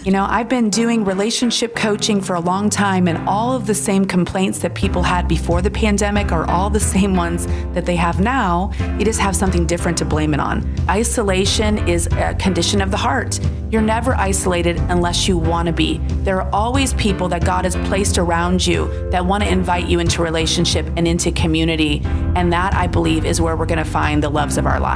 I've been doing relationship coaching for a long time, and all of the same complaints that people had before the pandemic are all the same ones that they have now. You just have something different to blame it on. Isolation is a condition of the heart. You're never isolated unless you want to be. There are always people that God has placed around you that want to invite you into relationship and into community. And that, I believe, is where we're going to find the loves of our lives.